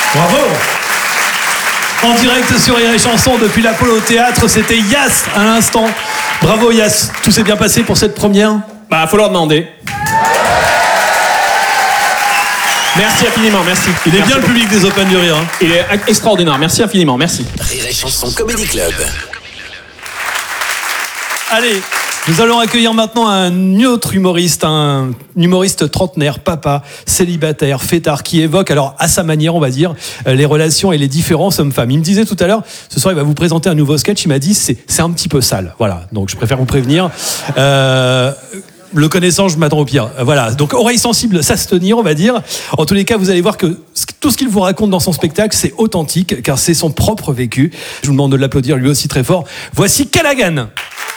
Bravo. En direct sur Rire et Chanson depuis l'Apollo Théâtre, c'était Yass à l'instant. Bravo Yass, tout s'est bien passé pour cette première? Bah, faut leur demander. Merci infiniment, merci. Il est merci bien beaucoup. le public des Open du Rire. Hein. Il est extraordinaire, merci infiniment, merci. Rire et Chanson Comedy Club. Allez, nous allons accueillir maintenant un autre humoriste, un humoriste trentenaire, papa, célibataire, fêtard, qui évoque, alors à sa manière, on va dire, les relations et les différences hommes-femmes. Il me disait tout à l'heure, ce soir il va vous présenter un nouveau sketch, il m'a dit c'est un petit peu sale, voilà, donc je préfère vous prévenir. Le connaissant, je m'attends au pire. Voilà, donc oreille sensible, ça se tenir, on va dire. En tous les cas, vous allez voir que tout ce qu'il vous raconte dans son spectacle, c'est authentique, car c'est son propre vécu. Je vous demande de l'applaudir lui aussi très fort. Voici Callaghan.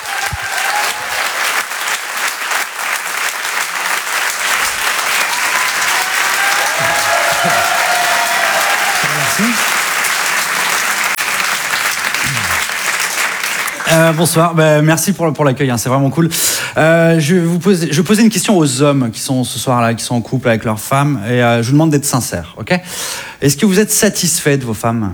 Bonsoir, merci pour l'accueil, hein, c'est vraiment cool. Je posais une question aux hommes qui sont ce soir-là, qui sont en couple avec leurs femmes, et je vous demande d'être sincères, ok? Est-ce que vous êtes satisfait de vos femmes?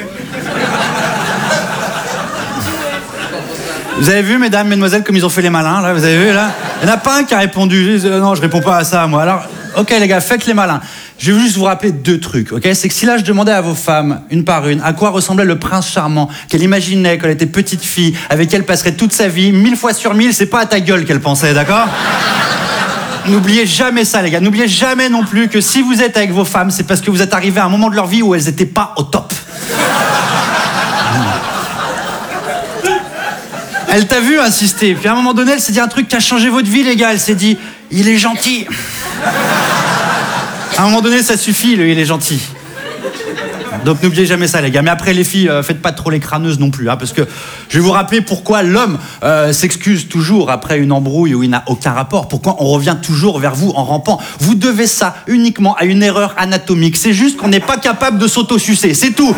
Vous avez vu, mesdames, mesdemoiselles, comme ils ont fait les malins, là? Vous avez vu, là? Il n'y en a pas un qui a répondu, non, je réponds pas à ça, moi. Alors, ok, les gars, faites les malins. Je vais juste vous rappeler deux trucs, ok? C'est que si là, je demandais à vos femmes, une par une, à quoi ressemblait le prince charmant qu'elle imaginait quand elle était petite fille, avec qui elle passerait toute sa vie, 1000 fois sur 1000, c'est pas à ta gueule qu'elle pensait, d'accord? N'oubliez jamais ça, les gars. N'oubliez jamais non plus que si vous êtes avec vos femmes, c'est parce que vous êtes arrivés à un moment de leur vie où elles étaient pas au top. Elle t'a vu insister, puis à un moment donné, elle s'est dit un truc qui a changé votre vie, les gars. Elle s'est dit, il est gentil. À un moment donné, ça suffit, il est gentil. Donc n'oubliez jamais ça, les gars. Mais après, les filles, faites pas trop les crâneuses non plus, hein, parce que je vais vous rappeler pourquoi l'homme s'excuse toujours après une embrouille où il n'a aucun rapport. Pourquoi on revient toujours vers vous en rampant. Vous devez ça uniquement à une erreur anatomique. C'est juste qu'on n'est pas capable de s'auto-sucer, c'est tout.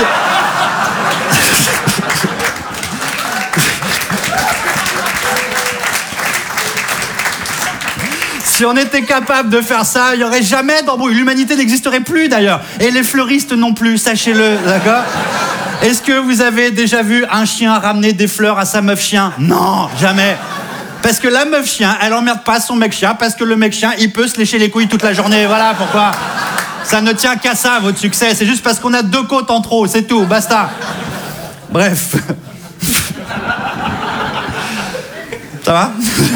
Si on était capable de faire ça, il n'y aurait jamais d'embrouille. L'humanité n'existerait plus d'ailleurs. Et les fleuristes non plus, sachez-le, d'accord? Est-ce que vous avez déjà vu un chien ramener des fleurs à sa meuf chien? Non, jamais. Parce que la meuf chien, elle emmerde pas son mec chien, parce que le mec chien, il peut se lécher les couilles toute la journée. Voilà pourquoi. Ça ne tient qu'à ça, votre succès. C'est juste parce qu'on a 2 côtes en trop, c'est tout, basta. Bref. Ça va?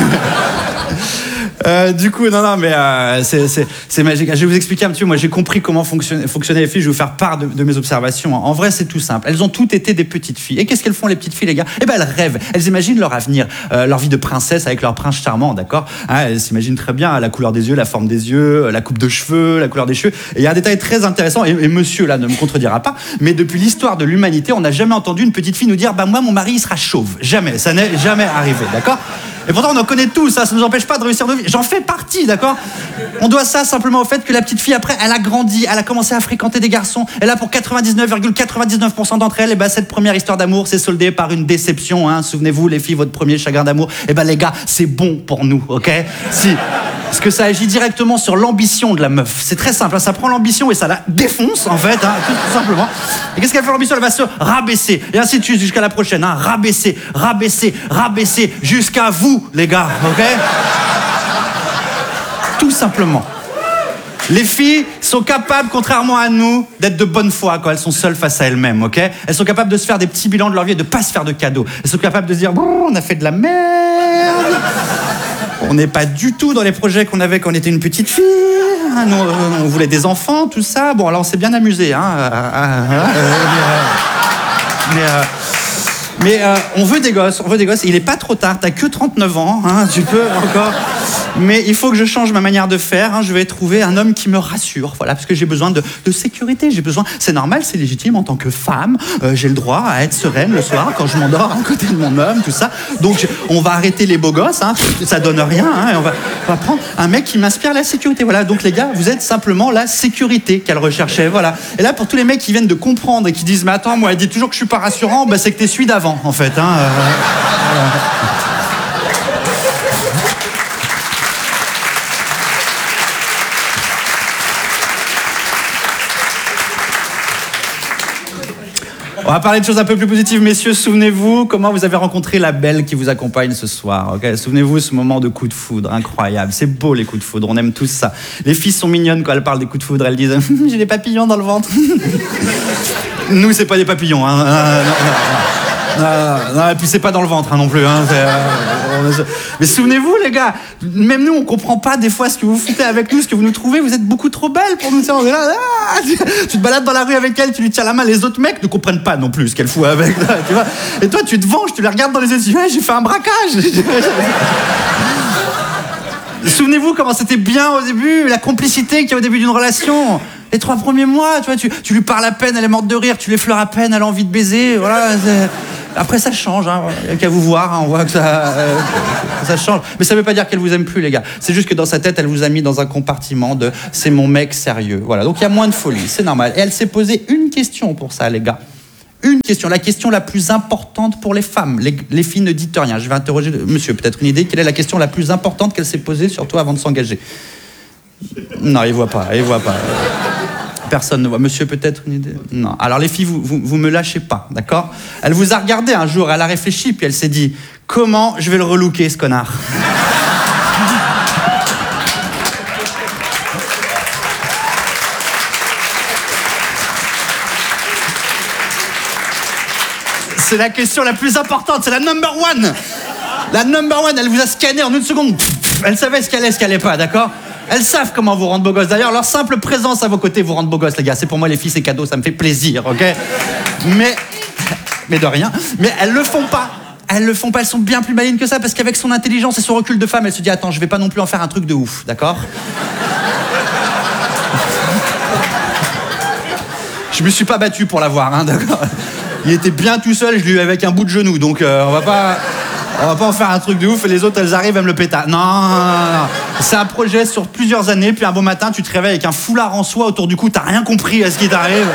Du coup, non, mais c'est magique. Je vais vous expliquer un petit peu. Moi, j'ai compris comment fonctionnaient les filles. Je vais vous faire part de mes observations. En vrai, c'est tout simple. Elles ont toutes été des petites filles. Et qu'est-ce qu'elles font, les petites filles, les gars? Eh ben, elles rêvent. Elles imaginent leur avenir, leur vie de princesse avec leur prince charmant, d'accord? Elles s'imaginent très bien la couleur des yeux, la forme des yeux, la coupe de cheveux, la couleur des cheveux. Et il y a un détail très intéressant. Et monsieur, là, ne me contredira pas. Mais depuis l'histoire de l'humanité, on n'a jamais entendu une petite fille nous dire, bah, moi, mon mari, il sera chauve. Jamais. Ça n'est jamais arrivé, d'accord? Et pourtant, on en connaît tous, ça ne nous empêche pas de réussir nos vies. J'en fais partie, d'accord? On doit ça simplement au fait que la petite fille, après, elle a grandi, elle a commencé à fréquenter des garçons. Et là, pour 99,99% d'entre elles, et ben, cette première histoire d'amour s'est soldée par une déception. Hein. Souvenez-vous, les filles, votre premier chagrin d'amour. Et ben, les gars, c'est bon pour nous, ok? Si. Parce que ça agit directement sur l'ambition de la meuf. C'est très simple, hein. Ça prend l'ambition et ça la défonce, en fait, hein, tout simplement. Et qu'est-ce qu'elle fait l'ambition? Elle va se rabaisser. Et ainsi de suite jusqu'à la prochaine, hein. Rabaisser, rabaisser, rabaisser, jusqu'à vous, les gars, ok? Tout simplement. Les filles sont capables, contrairement à nous, d'être de bonne foi quand elles sont seules face à elles-mêmes, ok? Elles sont capables de se faire des petits bilans de leur vie et de pas se faire de cadeaux. Elles sont capables de se dire, bon, on a fait de la merde. On n'est pas du tout dans les projets qu'on avait quand on était une petite fille. Nous, on voulait des enfants, tout ça. Bon, alors on s'est bien amusé, hein. Mais on veut des gosses, Il n'est pas trop tard, t'as que 39 ans, hein, tu peux encore. Mais il faut que je change ma manière de faire, hein. Je vais trouver un homme qui me rassure, voilà, parce que j'ai besoin de sécurité, c'est normal, c'est légitime en tant que femme, j'ai le droit à être sereine le soir quand je m'endors à côté de mon homme, tout ça. Donc on va arrêter les beaux gosses, hein, ça donne rien, hein, et on va prendre un mec qui m'inspire la sécurité, voilà. Donc les gars, vous êtes simplement la sécurité qu'elle recherchait, voilà. Et là, pour tous les mecs qui viennent de comprendre et qui disent, mais attends, moi, elle dit toujours que je suis pas rassurant, bah, c'est que t'es celui d'avant, en fait, hein. Voilà. On va parler de choses un peu plus positives, messieurs. Souvenez-vous comment vous avez rencontré la belle qui vous accompagne ce soir. Okay, souvenez-vous ce moment de coup de foudre, incroyable. C'est beau les coups de foudre, on aime tous ça. Les filles sont mignonnes quand elles parlent des coups de foudre. Elles disent « j'ai des papillons dans le ventre ». Nous, c'est pas des papillons. Hein. Non, et puis c'est pas dans le ventre non plus. Hein. Mais souvenez-vous les gars, même nous on comprend pas des fois ce que vous foutez avec nous, ce que vous nous trouvez, vous êtes beaucoup trop belles pour nous. On est là, tu te balades dans la rue avec elle, tu lui tiens la main, les autres mecs ne comprennent pas non plus ce qu'elle fout avec toi, tu vois. Et toi tu te venges, tu les regardes dans les yeux, tu dis j'ai fait un braquage. Souvenez-vous comment c'était bien au début, la complicité qu'il y a au début d'une relation. Les 3 premiers mois, tu vois, tu lui parles à peine, elle est morte de rire, tu l'effleures à peine, elle a envie de baiser, voilà. Après ça change, hein. Il n'y a qu'à vous voir, hein. On voit que ça change. Mais ça ne veut pas dire qu'elle vous aime plus, les gars. C'est juste que dans sa tête, elle vous a mis dans un compartiment de « c'est mon mec sérieux ». Voilà, donc il y a moins de folie, c'est normal. Et elle s'est posé une question pour ça, les gars. Une question, la question la plus importante pour les femmes. Les filles ne dites rien. Je vais interroger monsieur, peut-être une idée. Quelle est la question la plus importante qu'elle s'est posée, surtout avant de s'engager? Non, il voit pas. Personne ne voit. Monsieur, peut-être une idée? Non. Alors les filles, vous me lâchez pas, d'accord? Elle vous a regardé un jour, elle a réfléchi, puis elle s'est dit « Comment je vais le relooker, ce connard ?» C'est la question la plus importante, c'est la number one. La number one, elle vous a scanné en une seconde. Elle savait ce qu'elle est, ce qu'elle n'est pas, d'accord? Elles savent comment vous rendre beau gosse. D'ailleurs, leur simple présence à vos côtés vous rend beau gosse, les gars. C'est pour moi, les filles, c'est cadeau, ça me fait plaisir, ok? Mais de rien. Mais elles le font pas. Elles sont bien plus malines que ça, parce qu'avec son intelligence et son recul de femme, elle se dit, attends, je vais pas non plus en faire un truc de ouf, d'accord? Je me suis pas battu pour l'avoir, hein, d'accord? Il était bien tout seul, je l'ai eu avec un bout de genou, donc on va pas en faire un truc de ouf et les autres elles arrivent, elles me le pétassent. Non. C'est un projet sur plusieurs années, puis un beau matin tu te réveilles avec un foulard en soie autour du cou, t'as rien compris à ce qui t'arrive.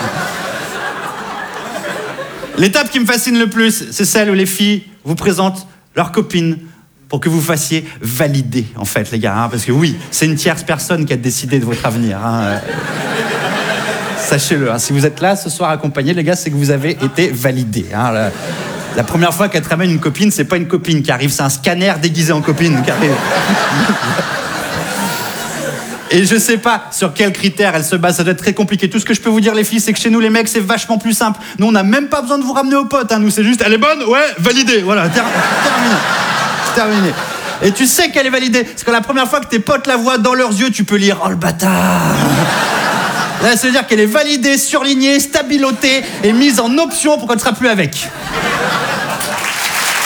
L'étape qui me fascine le plus, c'est celle où les filles vous présentent leurs copines pour que vous fassiez valider, en fait, les gars, hein, parce que oui, c'est une tierce personne qui a décidé de votre avenir. Hein. Sachez-le, hein, si vous êtes là ce soir accompagnés, les gars, c'est que vous avez été validés. Hein, la première fois qu'elle te ramène une copine, c'est pas une copine qui arrive, c'est un scanner déguisé en copine qui arrive. Et je sais pas sur quels critères elle se base, ça doit être très compliqué. Tout ce que je peux vous dire, les filles, c'est que chez nous, les mecs, c'est vachement plus simple. Nous, on n'a même pas besoin de vous ramener aux potes. Hein. Nous, c'est juste, elle est bonne? Ouais, validée. Voilà, terminé. Et tu sais qu'elle est validée. Parce que la première fois que tes potes la voient dans leurs yeux, tu peux lire « Oh, le bâtard !» Là, ça veut dire qu'elle est validée, surlignée, stabilotée et mise en option pour qu'on ne sera plus avec.